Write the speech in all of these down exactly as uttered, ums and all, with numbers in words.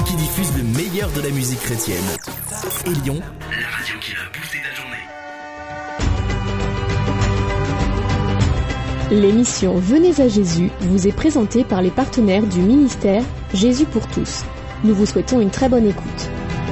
qui diffuse le meilleur de la musique chrétienne. Élion, la radio qui va booster ta journée. L'émission Venez à Jésus vous est présentée par les partenaires du ministère Jésus pour tous. Nous vous souhaitons une très bonne écoute.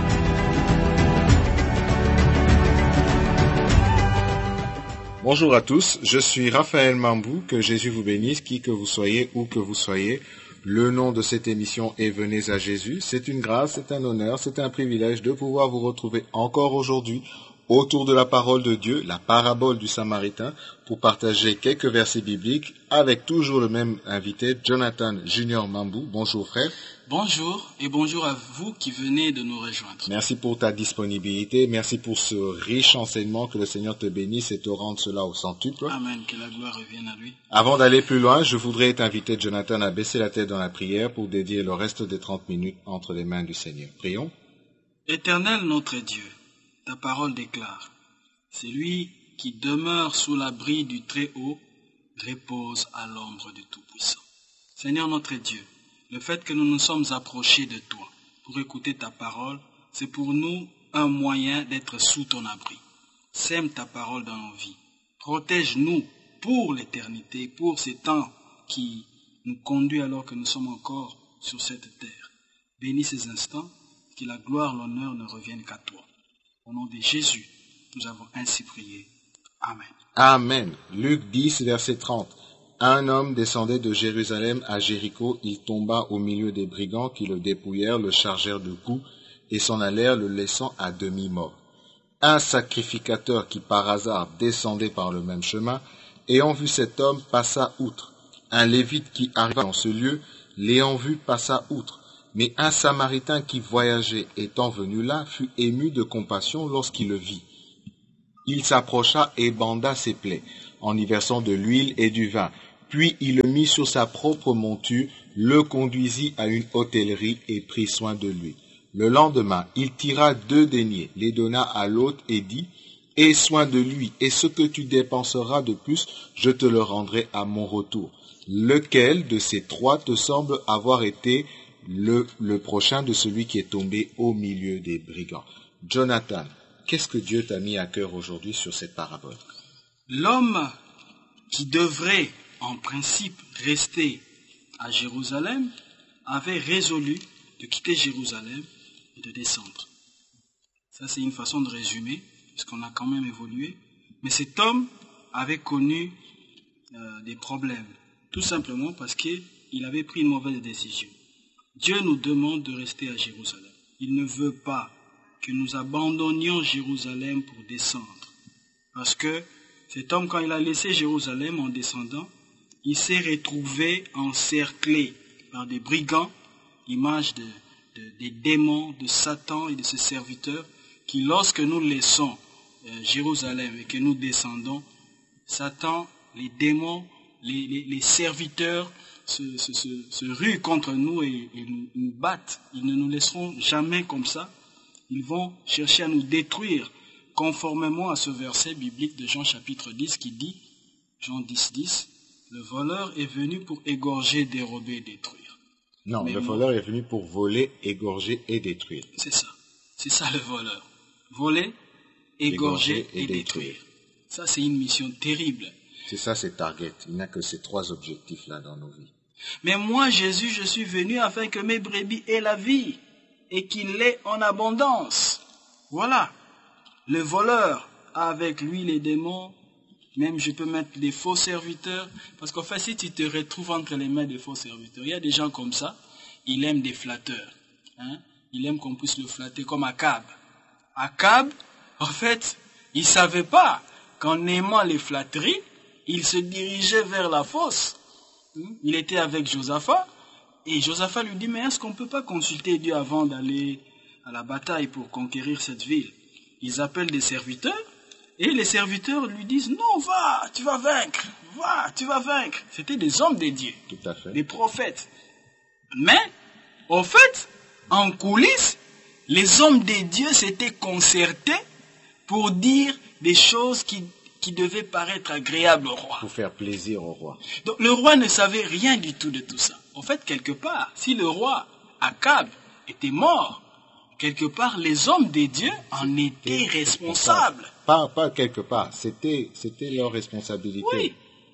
Bonjour à tous, je suis Raphaël Mambou, que Jésus vous bénisse, qui que vous soyez, où que vous soyez. Le nom de cette émission est Venez à Jésus. C'est une grâce, c'est un honneur, c'est un privilège de pouvoir vous retrouver encore aujourd'hui autour de la parole de Dieu, la parabole du Samaritain, pour partager quelques versets bibliques avec toujours le même invité, Jonathan Junior Mambou. Bonjour frère. Bonjour et bonjour à vous qui venez de nous rejoindre. Merci pour ta disponibilité, merci pour ce riche enseignement, que le Seigneur te bénisse et te rende cela au centuple. Amen, que la gloire revienne à lui. Avant d'aller plus loin, je voudrais t'inviter, Jonathan, à baisser la tête dans la prière pour dédier le reste des trente minutes entre les mains du Seigneur. Prions. Éternel notre Dieu, ta parole déclare, celui qui demeure sous l'abri du Très-Haut repose à l'ombre du Tout-Puissant. Seigneur notre Dieu, le fait que nous nous sommes approchés de toi pour écouter ta parole, c'est pour nous un moyen d'être sous ton abri. Sème ta parole dans nos vies. Protège-nous pour l'éternité, pour ces temps qui nous conduisent alors que nous sommes encore sur cette terre. Bénis ces instants, que la gloire, l'honneur ne reviennent qu'à toi. Au nom de Jésus, nous avons ainsi prié. Amen. Amen. Luc dix, verset trente. Un homme descendait de Jérusalem à Jéricho, il tomba au milieu des brigands qui le dépouillèrent, le chargèrent de coups et s'en allèrent, le laissant à demi-mort. Un sacrificateur qui par hasard descendait par le même chemin, ayant vu cet homme, passa outre. Un lévite qui arriva dans ce lieu, l'ayant vu, passa outre. Mais un Samaritain qui voyageait, étant venu là, fut ému de compassion lorsqu'il le vit. Il s'approcha et banda ses plaies, en y versant de l'huile et du vin. Puis il le mit sur sa propre monture, le conduisit à une hôtellerie et prit soin de lui. Le lendemain, il tira deux deniers, les donna à l'hôte et dit, « Aie soin de lui, et ce que tu dépenseras de plus, je te le rendrai à mon retour. » Lequel de ces trois te semble avoir été le, le prochain de celui qui est tombé au milieu des brigands? Jonathan, qu'est-ce que Dieu t'a mis à cœur aujourd'hui sur cette parabole? L'homme qui devrait, en principe, rester à Jérusalem, avait résolu de quitter Jérusalem et de descendre. Ça, c'est une façon de résumer, puisqu'on a quand même évolué. Mais cet homme avait connu euh, des problèmes, tout simplement parce qu'il avait pris une mauvaise décision. Dieu nous demande de rester à Jérusalem. Il ne veut pas que nous abandonnions Jérusalem pour descendre. Parce que cet homme, quand il a laissé Jérusalem en descendant, il s'est retrouvé encerclé par des brigands, image de, de, des démons, de Satan et de ses serviteurs, qui lorsque nous laissons euh, Jérusalem et que nous descendons, Satan, les démons, les, les, les serviteurs se, se, se, se ruent contre nous et, et nous, nous battent. Ils ne nous laisseront jamais comme ça. Ils vont chercher à nous détruire, conformément à ce verset biblique de Jean chapitre dix qui dit, Jean dix, dix, le voleur est venu pour égorger, dérober, détruire. Non, Mais le moi, voleur est venu pour voler, égorger et détruire. C'est ça. C'est ça le voleur. Voler, égorger, Égorger et et détruire. détruire. Ça, c'est une mission terrible. C'est ça, c'est target. Il n'y a que ces trois objectifs-là dans nos vies. Mais moi, Jésus, je suis venu afin que mes brebis aient la vie et qu'il l'ait en abondance. Voilà. Le voleur a avec lui les démons. Même je peux mettre des faux serviteurs. Parce qu'en fait, si tu te retrouves entre les mains des faux serviteurs, il y a des gens comme ça, ils aiment des flatteurs. Hein? Il aime qu'on puisse le flatter comme Akab. Akab, en fait, il ne savait pas qu'en aimant les flatteries, il se dirigeait vers la fosse. Il était avec Josaphat, et Josaphat lui dit, mais est-ce qu'on ne peut pas consulter Dieu avant d'aller à la bataille pour conquérir cette ville? Ils appellent des serviteurs, et les serviteurs lui disent, non, va, tu vas vaincre, va, tu vas vaincre. C'était des hommes de Dieu, Tout à fait. des prophètes. Mais, au fait, en coulisses, les hommes de Dieu s'étaient concertés pour dire des choses qui, qui devaient paraître agréables au roi. Pour faire plaisir au roi. Donc le roi ne savait rien du tout de tout ça. En fait, quelque part, si le roi Akab était mort, quelque part, les hommes de Dieu en étaient responsables. Pas, pas quelque part, c'était, c'était leur responsabilité. Oui.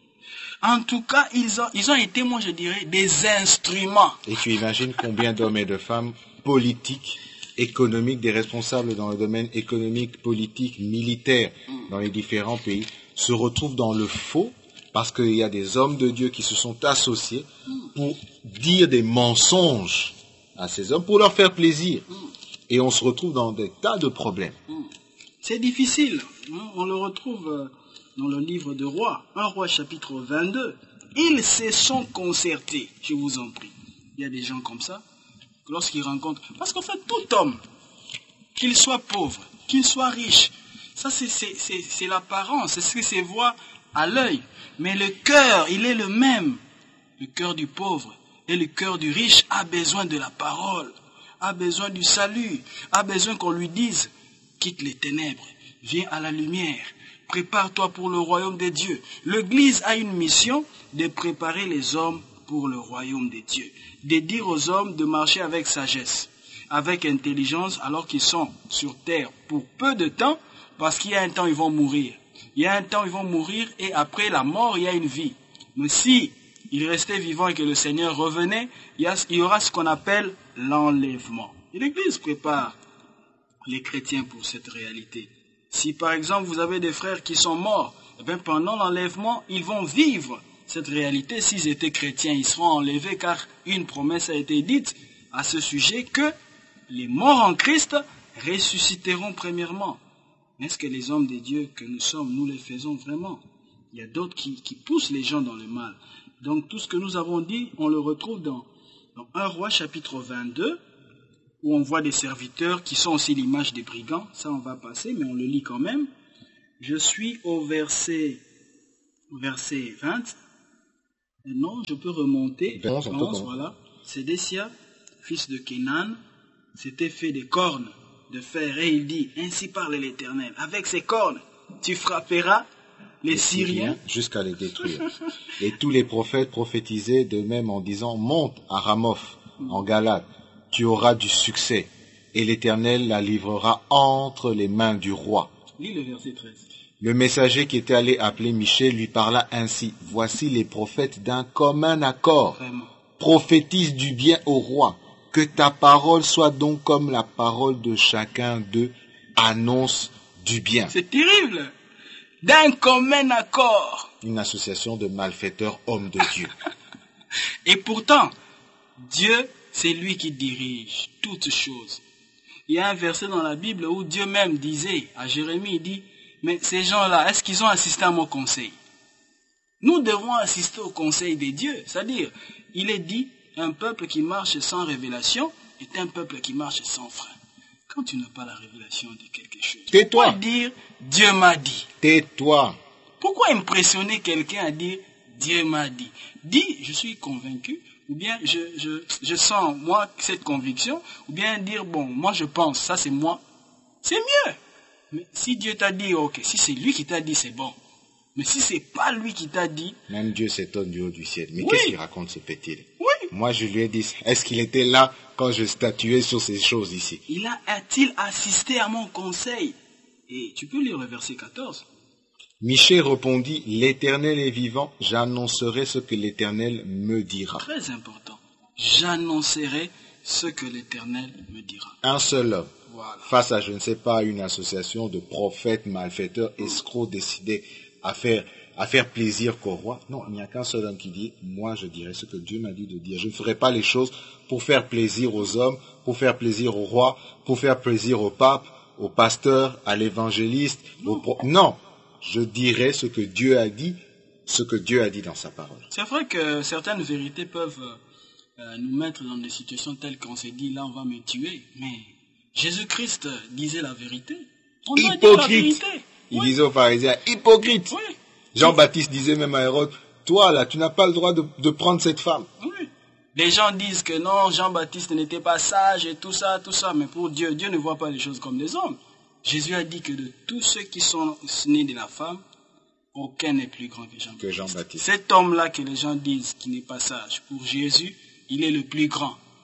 En tout cas, ils ont, ils ont été, moi je dirais, des instruments. Et tu imagines combien d'hommes et de femmes politiques, économiques, des responsables dans le domaine économique, politique, militaire, dans les différents pays, se retrouvent dans le faux parce qu'il y a des hommes de Dieu qui se sont associés pour dire des mensonges à ces hommes, pour leur faire plaisir. Et on se retrouve dans des tas de problèmes. C'est difficile. On le retrouve dans le livre de Rois, un Roi chapitre vingt-deux. Ils se sont concertés, je vous en prie. Il y a des gens comme ça, lorsqu'ils rencontrent... Parce qu'en fait, tout homme, qu'il soit pauvre, qu'il soit riche, ça c'est, c'est, c'est, c'est l'apparence, c'est ce que se voit à l'œil. Mais le cœur, il est le même. Le cœur du pauvre et le cœur du riche a besoin de la parole, a besoin du salut, a besoin qu'on lui dise, quitte les ténèbres, viens à la lumière, prépare-toi pour le royaume des dieux. L'Église a une mission de préparer les hommes pour le royaume des dieux, de dire aux hommes de marcher avec sagesse, avec intelligence, alors qu'ils sont sur terre pour peu de temps, parce qu'il y a un temps ils vont mourir. Il y a un temps ils vont mourir et après la mort, il y a une vie. Mais si ils restaient vivants et que le Seigneur revenait, il y, a, il y aura ce qu'on appelle l'enlèvement. Et l'Église prépare les chrétiens pour cette réalité. Si par exemple vous avez des frères qui sont morts, eh bien, pendant l'enlèvement, ils vont vivre cette réalité. S'ils étaient chrétiens, ils seront enlevés car une promesse a été dite à ce sujet que les morts en Christ ressusciteront premièrement. Est-ce que les hommes de Dieu que nous sommes, nous les faisons vraiment? Il y a d'autres qui, qui poussent les gens dans le mal. Donc tout ce que nous avons dit, on le retrouve dans, dans un Roi chapitre vingt-deux, où on voit des serviteurs qui sont aussi l'image des brigands. Ça, on va passer, mais on le lit quand même. Je suis au verset, verset vingt. Et non, je peux remonter. onze, onze, voilà. Sédécia, fils de Kénan, s'était fait des cornes de fer. Et il dit, ainsi parle l'Éternel, avec ces cornes, tu frapperas les, les Syriens jusqu'à les détruire. Et tous les prophètes prophétisaient de même en disant, monte à Ramoth, en Galate. Tu auras du succès, et l'Éternel la livrera entre les mains du roi. Lis le verset treize. Le messager qui était allé appeler Michée lui parla ainsi. Voici les prophètes d'un commun accord. Vraiment. Prophétise du bien au roi. Que ta parole soit donc comme la parole de chacun d'eux. Annonce du bien. C'est terrible. D'un commun accord. Une association de malfaiteurs hommes de Dieu. Et pourtant, Dieu, c'est lui qui dirige toutes choses. Il y a un verset dans la Bible où Dieu même disait à Jérémie, il dit, mais ces gens-là, est-ce qu'ils ont assisté à mon conseil? Nous devons assister au conseil des dieux. C'est-à-dire, il est dit, un peuple qui marche sans révélation est un peuple qui marche sans frein. Quand tu n'as pas la révélation de quelque chose, tais-toi. Pourquoi dire Dieu m'a dit? Tais-toi. Pourquoi impressionner quelqu'un à dire Dieu m'a dit? Dis, je suis convaincu. Ou bien je, je, je sens, moi, cette conviction, ou bien dire, bon, moi je pense, ça c'est moi, c'est mieux. Mais si Dieu t'a dit, ok, si c'est lui qui t'a dit, c'est bon. Mais si c'est pas lui qui t'a dit... Même Dieu s'étonne du haut du ciel. Mais oui. Qu'est-ce qu'il raconte ce petit? Oui. Moi je lui ai dit, est-ce qu'il était là quand je statuais sur ces choses ici? Il a, a-t-il assisté à mon conseil? Et tu peux lire le verset quatorze. Michée répondit, l'Éternel est vivant, j'annoncerai ce que l'Éternel me dira. Très important. J'annoncerai ce que l'Éternel me dira. Un seul homme, voilà. Face à, je ne sais pas, une association de prophètes, malfaiteurs, escrocs décidés à faire, à faire plaisir qu'au roi. Non, il n'y a qu'un seul homme qui dit, moi je dirai ce que Dieu m'a dit de dire. Je ne ferai pas les choses pour faire plaisir aux hommes, pour faire plaisir au roi, pour faire plaisir au pape, au pasteur, à l'évangéliste. Non. Au pro... non. Je dirai ce que Dieu a dit, ce que Dieu a dit dans sa parole. C'est vrai que certaines vérités peuvent euh, nous mettre dans des situations telles qu'on s'est dit, là on va me tuer. Mais Jésus-Christ disait la vérité. On doit dire la vérité. Il oui. disait aux pharisiens, hypocrite. Oui. Jean-Baptiste disait même à Hérode, toi là, tu n'as pas le droit de, de prendre cette femme. Oui. Les gens disent que non, Jean-Baptiste n'était pas sage et tout ça, tout ça. Mais pour Dieu, Dieu ne voit pas les choses comme les hommes. Jésus a dit que de tous ceux qui sont nés de la femme, aucun n'est plus grand que Jean-Baptiste. Que Jean-Baptiste. Cet homme-là que les gens disent qui n'est pas sage, pour Jésus, il est le plus grand.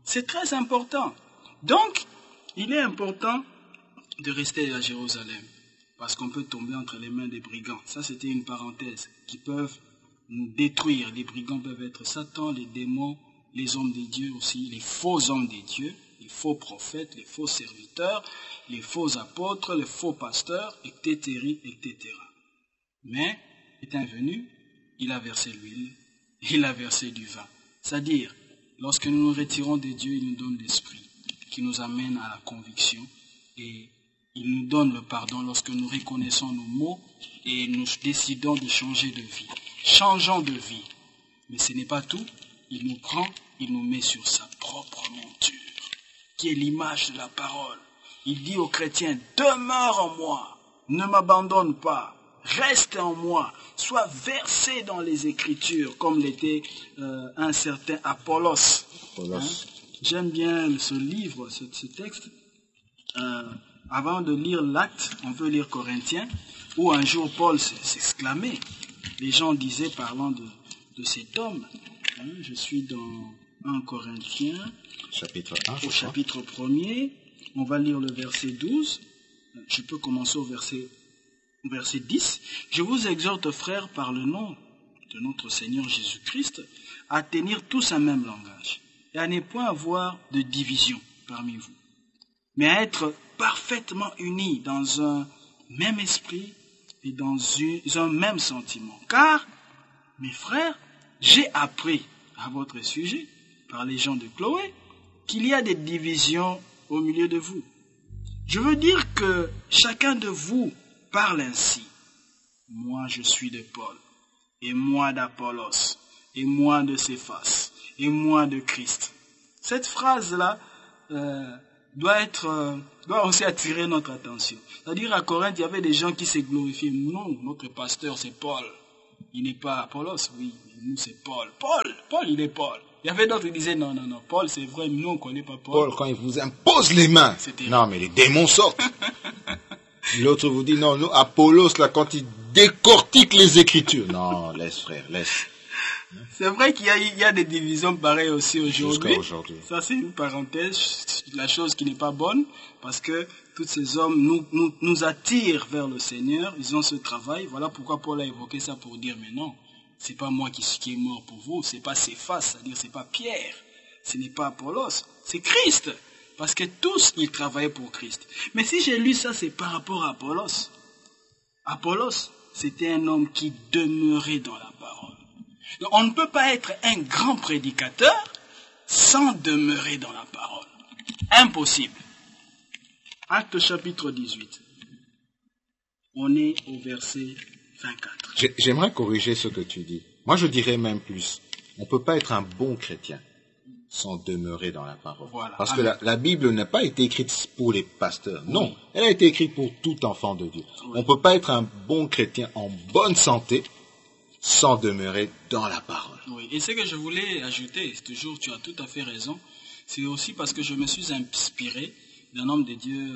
C'est très important. Donc, il est important de rester à Jérusalem, parce qu'on peut tomber entre les mains des brigands. Ça, c'était une parenthèse, qui peuvent nous détruire. Les brigands peuvent être Satan, les démons, les hommes des dieux aussi, les faux hommes des dieux, les faux prophètes, les faux serviteurs, les faux apôtres, les faux pasteurs, et cetera, et cetera. Mais, étant venu, il a versé l'huile, il a versé du vin. C'est-à-dire, lorsque nous nous retirons de Dieu, il nous donne l'esprit qui nous amène à la conviction et il nous donne le pardon lorsque nous reconnaissons nos maux et nous décidons de changer de vie. Changeons de vie. Mais ce n'est pas tout. Il nous prend, il nous met sur sa propre monture, qui est l'image de la parole. Il dit aux chrétiens, demeure en moi, ne m'abandonne pas, reste en moi, sois versé dans les Écritures, comme l'était euh, un certain Apollos. Apollos. Hein? J'aime bien ce livre, ce, ce texte. Euh, avant de lire l'Acte, on peut lire Corinthiens, où un jour Paul s'exclamait. Les gens disaient, parlant de, de cet homme, hein, je suis dans un Corinthiens, chapitre un, au chapitre premier, on va lire le verset douze. Je peux commencer au verset, au verset dix. Je vous exhorte, frères, par le nom de notre Seigneur Jésus-Christ, à tenir tous un même langage, et à ne point avoir de division parmi vous, mais à être parfaitement unis dans un même esprit et dans un même sentiment. Car, mes frères, j'ai appris à votre sujet, par les gens de Chloé, qu'il y a des divisions au milieu de vous. Je veux dire que chacun de vous parle ainsi. Moi, je suis de Paul, et moi d'Apollos, et moi de Céphas, et moi de Christ. Cette phrase-là euh, doit être, euh, doit aussi attirer notre attention. C'est-à-dire à Corinthe, il y avait des gens qui se glorifiaient. Non, notre pasteur c'est Paul. Il n'est pas Apollos, oui, nous c'est Paul. Paul, Paul, il est Paul. Il y avait d'autres qui disaient non, non, non, Paul c'est vrai, mais nous on ne connaît pas Paul. Paul, quand il vous impose les mains, non mais les démons sortent. L'autre vous dit non, nous, Apollos, là, quand il décortique les Écritures. Non, laisse frère, laisse. C'est vrai qu'il y a, il y a des divisions pareilles aussi aujourd'hui. Jusqu'à aujourd'hui. Ça, c'est une parenthèse, la chose qui n'est pas bonne, parce que tous ces hommes nous, nous, nous attirent vers le Seigneur, ils ont ce travail. Voilà pourquoi Paul a évoqué ça pour dire, mais non, c'est pas moi qui, qui est mort pour vous, c'est pas Céphas, c'est-à-dire c'est pas Pierre, ce n'est pas Apollos, c'est Christ. Parce que tous, ils travaillaient pour Christ. Mais si j'ai lu ça, c'est par rapport à Apollos. Apollos, c'était un homme qui demeurait dans la parole. Donc, on ne peut pas être un grand prédicateur sans demeurer dans la parole. Impossible. Acte chapitre dix-huit. On est au verset vingt-quatre. J'aimerais corriger ce que tu dis. Moi, je dirais même plus. On ne peut pas être un bon chrétien sans demeurer dans la parole. Voilà. Parce Amen. que la, la Bible n'a pas été écrite pour les pasteurs. Non, oui. Elle a été écrite pour tout enfant de Dieu. Oui. On ne peut pas être un bon chrétien en bonne santé sans demeurer dans la parole. Oui, et ce que je voulais ajouter, c'est toujours, tu as tout à fait raison, c'est aussi parce que je me suis inspiré d'un homme de Dieu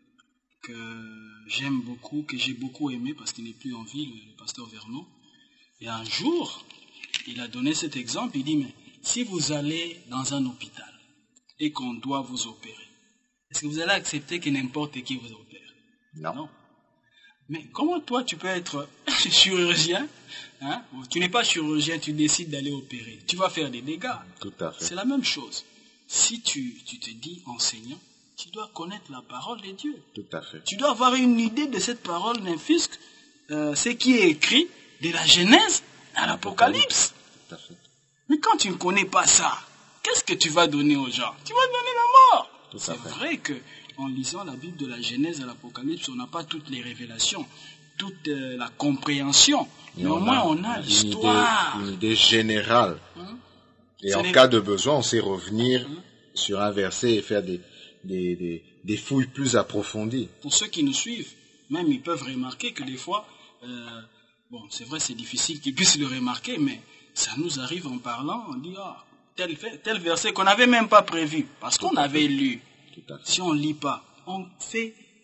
que j'aime beaucoup, que j'ai beaucoup aimé, parce qu'il n'est plus en vie, le pasteur Vernon. Et un jour, il a donné cet exemple, il dit, mais si vous allez dans un hôpital et qu'on doit vous opérer, est-ce que vous allez accepter que n'importe qui vous opère? Non. Non. Mais comment toi tu peux être chirurgien, hein? Tu n'es pas chirurgien, tu décides d'aller opérer. Tu vas faire des dégâts. Tout à fait. C'est la même chose. Si tu, tu te dis enseignant, tu dois connaître la parole de Dieu. Tout à fait. Tu dois avoir une idée de cette parole n'infusque, euh, ce qui est écrit de la Genèse à l'Apocalypse. Tout à fait. Mais quand tu ne connais pas ça, qu'est-ce que tu vas donner aux gens? Tu vas donner la mort. C'est vrai que en lisant la Bible de la Genèse à l'Apocalypse, on n'a pas toutes les révélations, toute euh, la compréhension. Mais, mais au moins, on a l'histoire. Une idée générale. Hein? Et en les... cas de besoin, on sait revenir hein? sur un verset et faire des, des, des, des fouilles plus approfondies. Pour ceux qui nous suivent, même ils peuvent remarquer que des fois, euh, bon, c'est vrai, c'est difficile qu'ils puissent le remarquer, mais ça nous arrive en parlant, on dit, ah, tel, tel verset qu'on n'avait même pas prévu, parce qu'on avait lu. Si on ne lit pas, on fait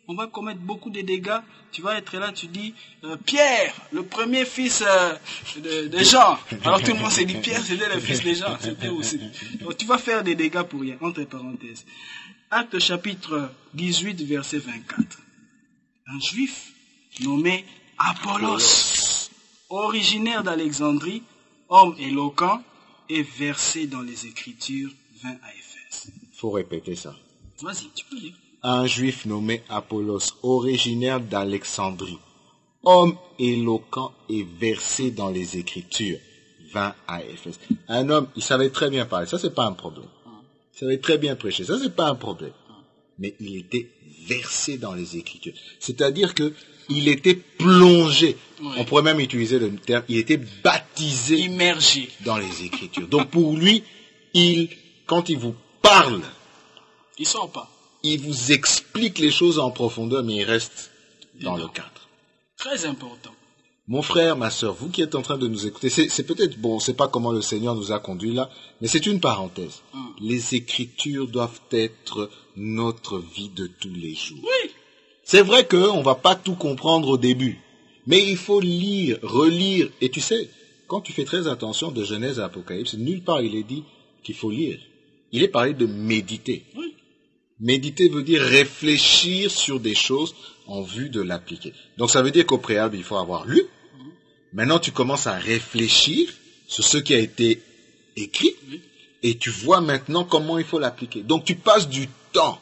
on va commettre beaucoup de dégâts. Tu vas être là, tu dis, euh, Pierre, le premier fils euh, de, de Jean. Alors tout le monde s'est dit, Pierre, c'était le fils de Jean. C'était aussi. Donc, tu vas faire des dégâts pour rien, entre parenthèses. Acte chapitre dix-huit, verset vingt-quatre. Un juif nommé Apollos, originaire d'Alexandrie, homme éloquent et versé dans les Écritures, vint à Éphèse. Il faut répéter ça. Vas-y, tu peux lire. Un juif nommé Apollos, originaire d'Alexandrie, homme éloquent et versé dans les Écritures, vint à Éphèse. Un homme, il savait très bien parler, ça c'est pas un problème. Il savait très bien prêcher, ça c'est pas un problème. Mais il était versé dans les Écritures. C'est-à-dire que il était plongé. Oui. On pourrait même utiliser le terme, il était baptisé. Immergé. Dans les Écritures. Donc pour lui, il, quand il vous parle, il sort pas. Il vous explique les choses en profondeur, mais il reste dans le cadre. Très important. Mon frère, ma sœur, vous qui êtes en train de nous écouter, c'est, c'est peut-être, bon, on ne sait pas comment le Seigneur nous a conduits là, mais c'est une parenthèse. Hum. Les Écritures doivent être notre vie de tous les jours. Oui. C'est vrai qu'on ne va pas tout comprendre au début, mais il faut lire, relire. Et tu sais, quand tu fais très attention de Genèse à Apocalypse, nulle part il est dit qu'il faut lire. Il est parlé de méditer. Oui. Méditer veut dire réfléchir sur des choses en vue de l'appliquer. Donc ça veut dire qu'au préalable, il faut avoir lu. Mmh. Maintenant, tu commences à réfléchir sur ce qui a été écrit mmh. et tu vois maintenant comment il faut l'appliquer. Donc tu passes du temps.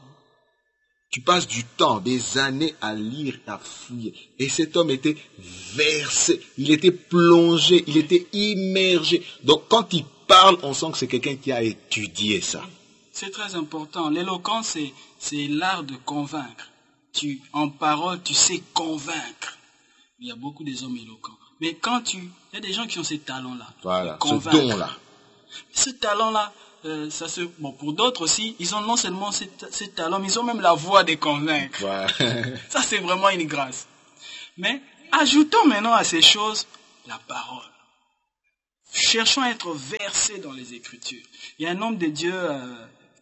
Tu passes du temps, des années à lire, à fouiller. Et cet homme était versé, il était plongé, il était immergé. Donc quand il parle, on sent que c'est quelqu'un qui a étudié ça. C'est très important. L'éloquence, c'est, c'est l'art de convaincre. Tu, en parole, tu sais convaincre. Il y a beaucoup des hommes éloquents. Mais quand tu... Il y a des gens qui ont ces talents-là. Voilà, ce don-là. Ce talent-là, euh, ça se... Bon, pour d'autres aussi, ils ont non seulement ces, ces talents, mais ils ont même la voix de convaincre. Voilà. Ça, c'est vraiment une grâce. Mais ajoutons maintenant à ces choses la parole. Cherchons à être versés dans les Écritures. Il y a un homme de Dieu... Euh,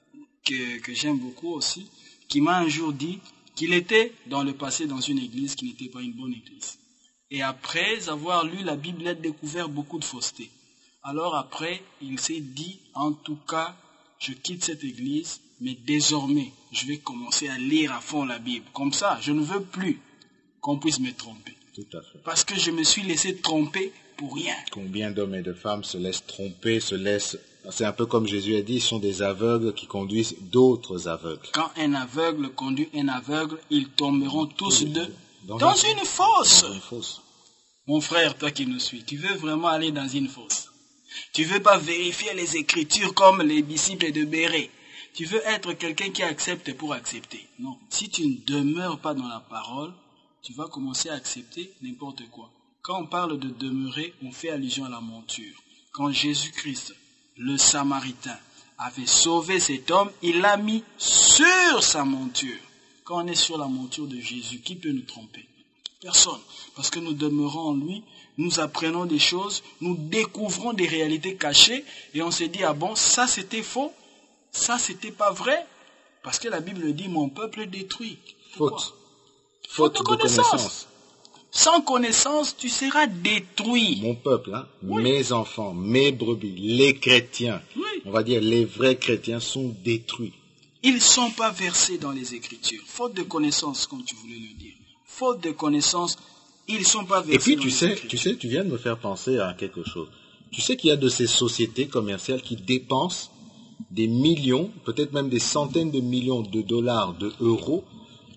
Que, que j'aime beaucoup aussi, qui m'a un jour dit qu'il était dans le passé dans une église qui n'était pas une bonne église. Et après avoir lu la Bible, il a découvert beaucoup de fausseté. Alors après, il s'est dit, en tout cas, je quitte cette église, mais désormais, je vais commencer à lire à fond la Bible. Comme ça, je ne veux plus qu'on puisse me tromper. Tout à fait. Parce que je me suis laissé tromper pour rien. Combien d'hommes et de femmes se laissent tromper, se laissent... C'est un peu comme Jésus a dit, ce sont des aveugles qui conduisent d'autres aveugles. Quand un aveugle conduit un aveugle, ils tomberont tous oui, deux dans, dans une, une, fosse. Dans une fosse. Mon frère, toi qui nous suis, tu veux vraiment aller dans une fosse. Tu veux pas vérifier les Écritures comme les disciples de Bérée. Tu veux être quelqu'un qui accepte pour accepter. Non, si tu ne demeures pas dans la parole, tu vas commencer à accepter n'importe quoi. Quand on parle de demeurer, on fait allusion à la monture. Quand Jésus-Christ, le Samaritain, avait sauvé cet homme, il l'a mis sur sa monture. Quand on est sur la monture de Jésus, qui peut nous tromper? Personne. Parce que nous demeurons en lui, nous apprenons des choses, nous découvrons des réalités cachées, et on se dit, ah bon, ça c'était faux, ça c'était pas vrai, parce que la Bible dit, mon peuple est détruit. Pourquoi? Faute. Faute de connaissance. connaissance. Sans connaissance, tu seras détruit. Mon peuple, hein, oui. Mes enfants, mes brebis, les chrétiens, oui. On va dire les vrais chrétiens sont détruits. Ils ne sont pas versés dans les Écritures. Faute de connaissance, comme tu voulais le dire. Faute de connaissance, ils ne sont pas versés. Et puis dans tu les sais, Écritures. tu sais, tu viens de me faire penser à quelque chose. Tu sais qu'il y a de ces sociétés commerciales qui dépensent des millions, peut-être même des centaines de millions de dollars, de euros,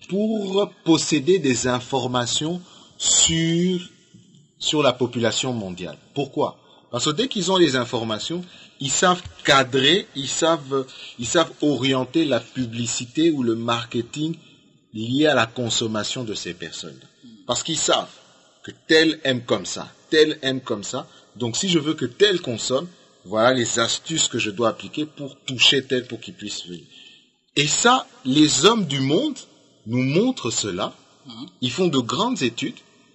pour posséder des informations sur, sur la population mondiale. Pourquoi? Parce que dès qu'ils ont les informations, ils savent cadrer, ils savent, ils savent orienter la publicité ou le marketing lié à la consommation de ces personnes. Parce qu'ils savent que tel aime comme ça, tel aime comme ça. Donc si je veux que tel consomme, voilà les astuces que je dois appliquer pour toucher tel pour qu'il puisse venir. Et ça, les hommes du monde nous montrent cela. Ils font de grandes études.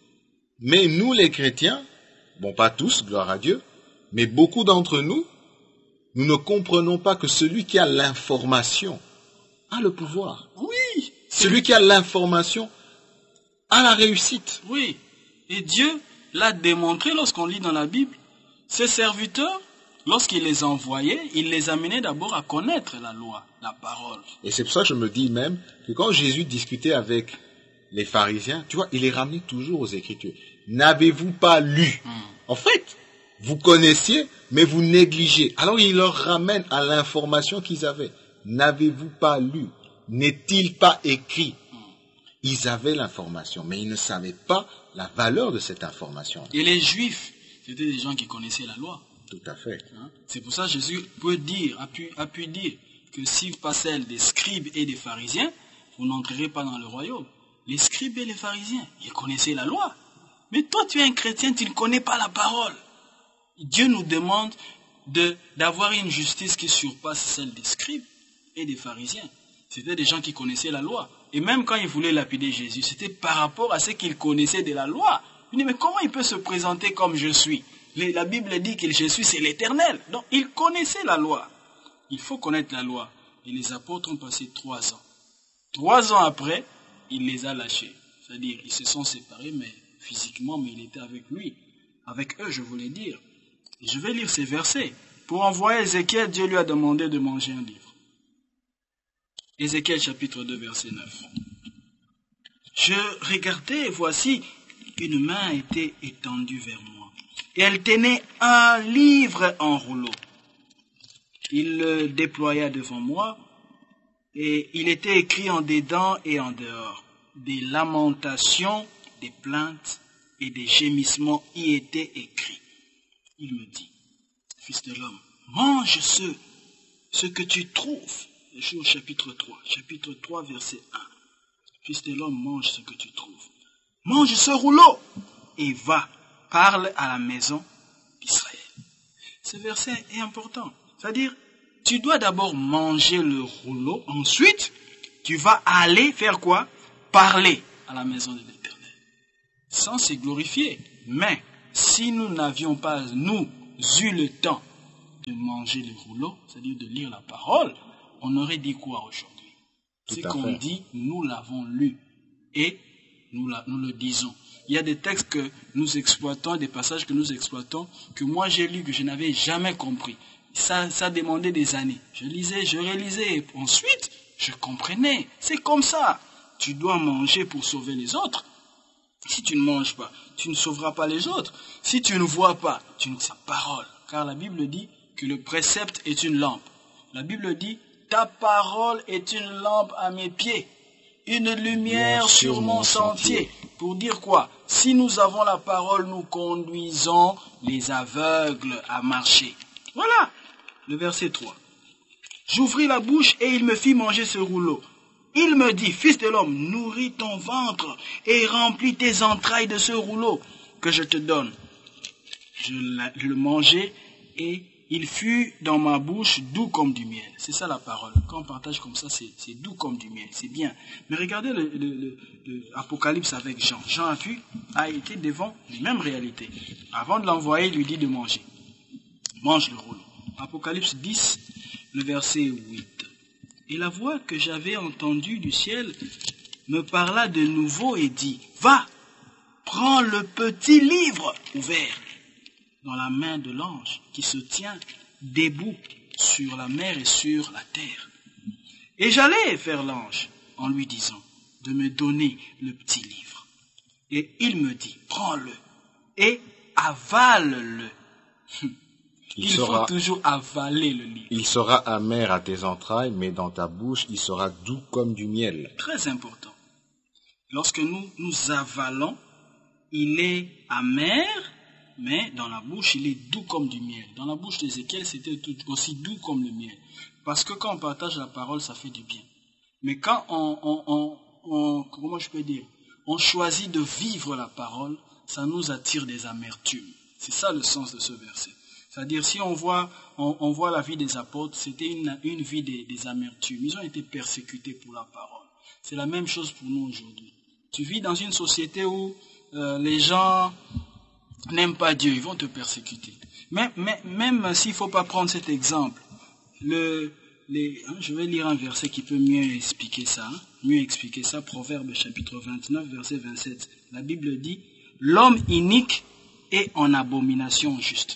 Mais nous, les chrétiens, bon, pas tous, gloire à Dieu, mais beaucoup d'entre nous, nous ne comprenons pas que celui qui a l'information a le pouvoir. Oui, Celui qui a l'information a la réussite. Oui. Et Dieu l'a démontré lorsqu'on lit dans la Bible. Ses serviteurs, lorsqu'il les envoyait, il les amenait d'abord à connaître la loi, la parole. Et c'est pour ça que je me dis même que quand Jésus discutait avec les pharisiens, tu vois, il les ramenait toujours aux Écritures. N'avez-vous pas lu? Hmm. En fait, vous connaissiez, mais vous négligez. Alors il leur ramène à l'information qu'ils avaient. N'avez-vous pas lu? N'est-il pas écrit? Hmm. Ils avaient l'information, mais ils ne savaient pas la valeur de cette information. Et les Juifs, c'était des gens qui connaissaient la loi. Tout à fait. Hein? C'est pour ça que Jésus peut dire, a pu, a pu dire que si pas celle des scribes et des pharisiens, vous n'entrerez pas dans le royaume. Les scribes et les pharisiens, ils connaissaient la loi. Mais toi, tu es un chrétien, tu ne connais pas la parole. Dieu nous demande de, d'avoir une justice qui surpasse celle des scribes et des pharisiens. C'était des gens qui connaissaient la loi. Et même quand ils voulaient lapider Jésus, c'était par rapport à ce qu'ils connaissaient de la loi. Il dit, mais comment il peut se présenter comme je suis? La Bible dit que Jésus, c'est l'Éternel. Donc, ils connaissaient la loi. Il faut connaître la loi. Et les apôtres ont passé trois ans. Trois ans après, il les a lâchés. C'est-à-dire, ils se sont séparés, mais physiquement, mais il était avec lui. Avec eux, je voulais dire. Et je vais lire ces versets. Pour envoyer Ézéchiel, Dieu lui a demandé de manger un livre. Ézéchiel chapitre deux, verset neuf. Je regardais, et voici, une main était étendue vers moi. Et elle tenait un livre en rouleau. Il le déploya devant moi, et il était écrit en dedans et en dehors. Des lamentations, des plaintes et des gémissements y étaient écrits. Il me dit, fils de l'homme, mange ce, ce que tu trouves. Je suis au chapitre trois, chapitre trois, verset un. Fils de l'homme, mange ce que tu trouves. Mange ce rouleau et va, parle à la maison d'Israël. Ce verset est important. C'est-à-dire, tu dois d'abord manger le rouleau, ensuite, tu vas aller faire quoi? Parler à la maison de l'Éternel. Sans se glorifier. Mais, si nous n'avions pas, nous, eu le temps de manger le rouleau, c'est-à-dire de lire la parole, on aurait dit quoi aujourd'hui? C'est qu'on dit, nous l'avons lu et nous, la, nous le disons. Il y a des textes que nous exploitons, des passages que nous exploitons, que moi j'ai lu, que je n'avais jamais compris. Ça, ça demandait des années. Je lisais, je réalisais, et ensuite, je comprenais. C'est comme ça. Tu dois manger pour sauver les autres. Si tu ne manges pas, tu ne sauveras pas les autres. Si tu ne vois pas, tu ne sais pas parole. Car la Bible dit que le précepte est une lampe. La Bible dit, ta parole est une lampe à mes pieds, une lumière sur mon sentier. Pour dire quoi? Si nous avons la parole, nous conduisons les aveugles à marcher. Voilà, le verset trois. J'ouvris la bouche et il me fit manger ce rouleau. Il me dit, fils de l'homme, nourris ton ventre et remplis tes entrailles de ce rouleau que je te donne. Je le mangeai et il fut dans ma bouche doux comme du miel. C'est ça la parole. Quand on partage comme ça, c'est, c'est doux comme du miel. C'est bien. Mais regardez le, le, le, le Apocalypse avec Jean. Jean a vu, a été devant les mêmes réalités. Avant de l'envoyer, il lui dit de manger. Mange le rouleau. Apocalypse dix, le verset huit. Et la voix que j'avais entendue du ciel me parla de nouveau et dit, va, prends le petit livre ouvert dans la main de l'ange qui se tient debout sur la mer et sur la terre. Et j'allais vers l'ange en lui disant de me donner le petit livre. Et il me dit, prends-le et avale-le. Il, il sera, faut toujours avaler le livre. Il sera amer à tes entrailles, mais dans ta bouche, il sera doux comme du miel. Très important. Lorsque nous nous avalons, il est amer, mais dans la bouche, il est doux comme du miel. Dans la bouche d'Ézéchiel, c'était aussi doux comme le miel. Parce que quand on partage la parole, ça fait du bien. Mais quand on, on, on, on comment je peux dire, on choisit de vivre la parole, ça nous attire des amertumes. C'est ça le sens de ce verset. C'est-à-dire, si on voit, on, on voit la vie des apôtres, c'était une, une vie des, des amertumes. Ils ont été persécutés pour la parole. C'est la même chose pour nous aujourd'hui. Tu vis dans une société où euh, les gens n'aiment pas Dieu, ils vont te persécuter. Mais, mais, même s'il ne faut pas prendre cet exemple, le, les, hein, je vais lire un verset qui peut mieux expliquer ça. Hein, mieux expliquer ça, Proverbe chapitre vingt-neuf, verset vingt-sept. La Bible dit, l'homme inique est en abomination juste.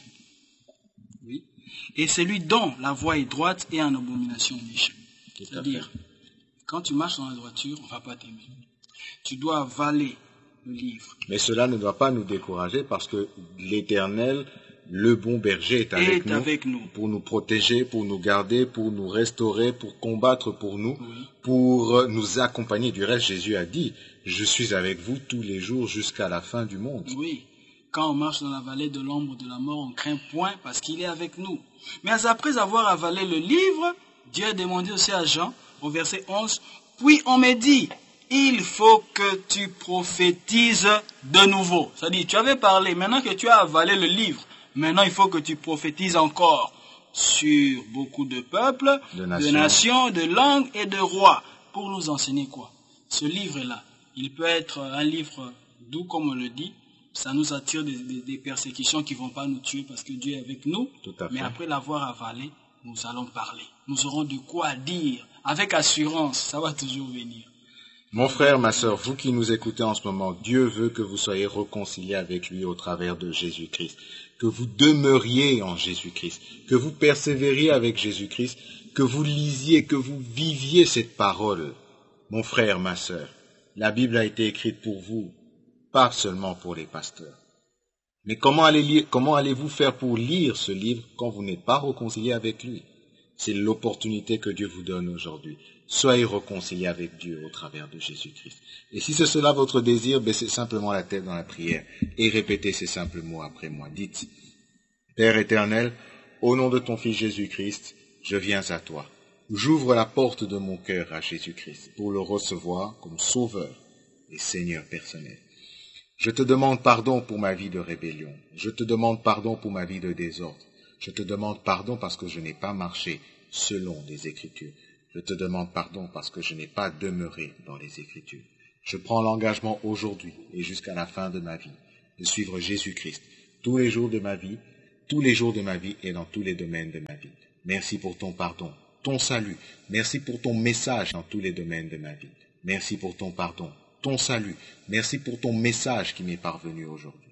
Oui. Et celui dont la voie est droite est en abomination méchant. C'est-à-dire, quand tu marches dans la droiture, on ne va pas t'aimer. Tu dois avaler le livre. Mais cela ne doit pas nous décourager parce que l'Éternel, le bon berger, est avec, est nous, avec nous pour nous protéger, pour nous garder, pour nous restaurer, pour combattre pour nous, oui. pour nous accompagner. Du reste, Jésus a dit, je suis avec vous tous les jours jusqu'à la fin du monde. Oui. Quand on marche dans la vallée de l'ombre de la mort, on craint point parce qu'il est avec nous. Mais après avoir avalé le livre, Dieu a demandé aussi à Jean, au verset onze, puis on me dit, il faut que tu prophétises de nouveau. C'est-à-dire, tu avais parlé, maintenant que tu as avalé le livre, maintenant il faut que tu prophétises encore sur beaucoup de peuples, de nations, nations, de, nations, de langues et de rois. Pour nous enseigner quoi? Ce livre-là, il peut être un livre doux comme on le dit, ça nous attire des, des, des persécutions qui ne vont pas nous tuer parce que Dieu est avec nous. Tout à fait. Mais après l'avoir avalé, nous allons parler. Nous aurons de quoi dire. Avec assurance, ça va toujours venir. Mon frère, ma sœur, vous qui nous écoutez en ce moment, Dieu veut que vous soyez réconciliés avec lui au travers de Jésus-Christ. Que vous demeuriez en Jésus-Christ. Que vous persévériez avec Jésus-Christ. Que vous lisiez, que vous viviez cette parole. Mon frère, ma sœur, la Bible a été écrite pour vous. Pas seulement pour les pasteurs. Mais comment, allez lire, comment allez-vous faire pour lire ce livre quand vous n'êtes pas réconcilié avec lui? C'est l'opportunité que Dieu vous donne aujourd'hui. Soyez réconciliés avec Dieu au travers de Jésus-Christ. Et si c'est cela votre désir, baissez simplement la tête dans la prière et répétez ces simples mots après moi. Dites, Père éternel, au nom de ton Fils Jésus-Christ, je viens à toi. J'ouvre la porte de mon cœur à Jésus-Christ pour le recevoir comme Sauveur et Seigneur personnel. Je te demande pardon pour ma vie de rébellion. Je te demande pardon pour ma vie de désordre. Je te demande pardon parce que je n'ai pas marché selon les Écritures. Je te demande pardon parce que je n'ai pas demeuré dans les Écritures. Je prends l'engagement aujourd'hui et jusqu'à la fin de ma vie de suivre Jésus-Christ tous les jours de ma vie, tous les jours de ma vie et dans tous les domaines de ma vie. Merci pour ton pardon, ton salut. Merci pour ton message dans tous les domaines de ma vie. Merci pour ton pardon, ton salut. Merci pour ton message qui m'est parvenu aujourd'hui.